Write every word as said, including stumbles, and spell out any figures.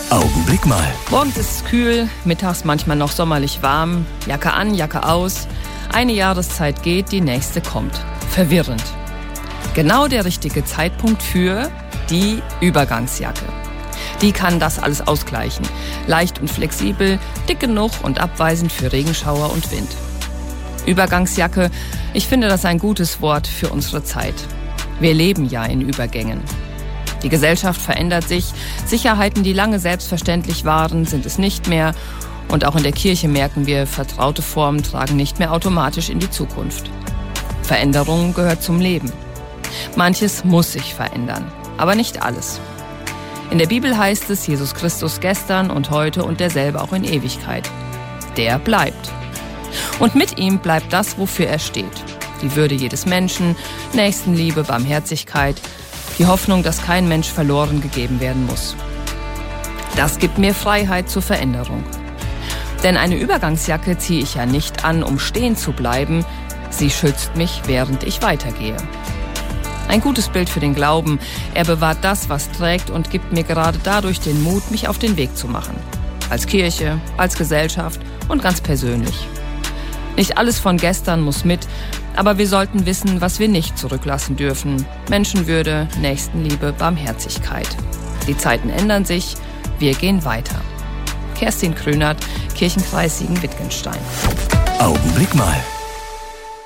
Augenblick mal. Morgens ist es kühl, mittags manchmal noch sommerlich warm. Jacke an, Jacke aus. Eine Jahreszeit geht, die nächste kommt. Verwirrend. Genau der richtige Zeitpunkt für die Übergangsjacke. Die kann das alles ausgleichen. Leicht und flexibel, dick genug und abweisend für Regenschauer und Wind. Übergangsjacke, ich finde das ein gutes Wort für unsere Zeit. Wir leben ja in Übergängen. Die Gesellschaft verändert sich, Sicherheiten, die lange selbstverständlich waren, sind es nicht mehr. Und auch in der Kirche merken wir, vertraute Formen tragen nicht mehr automatisch in die Zukunft. Veränderung gehört zum Leben. Manches muss sich verändern, aber nicht alles. In der Bibel heißt es, Jesus Christus gestern und heute und derselbe auch in Ewigkeit. Der bleibt. Und mit ihm bleibt das, wofür er steht. Die Würde jedes Menschen, Nächstenliebe, Barmherzigkeit, die Hoffnung, dass kein Mensch verloren gegeben werden muss. Das gibt mir Freiheit zur Veränderung. Denn eine Übergangsjacke ziehe ich ja nicht an, um stehen zu bleiben. Sie schützt mich, während ich weitergehe. Ein gutes Bild für den Glauben. Er bewahrt das, was trägt und gibt mir gerade dadurch den Mut, mich auf den Weg zu machen. Als Kirche, als Gesellschaft und ganz persönlich. Nicht alles von gestern muss mit, aber wir sollten wissen, was wir nicht zurücklassen dürfen. Menschenwürde, Nächstenliebe, Barmherzigkeit. Die Zeiten ändern sich, wir gehen weiter. Kerstin Krönert, Kirchenkreis Siegen-Wittgenstein. Augenblick mal.